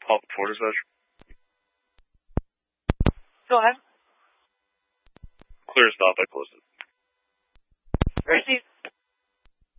Paul Ford dispatch. Go ahead. Clear stop, I closed it. Received.